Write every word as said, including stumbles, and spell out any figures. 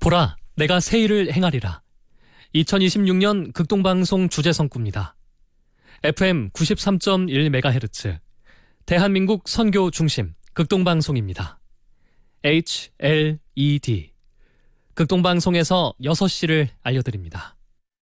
보라, 내가 새 일을 행하리라. 이천이십육 년 극동방송 주제성구입니다. 에프엠 구십삼 점 일 메가헤르츠, 대한민국 선교 중심 극동방송입니다. 에이치 엘 이 디, 극동방송에서 여섯 시를 알려드립니다.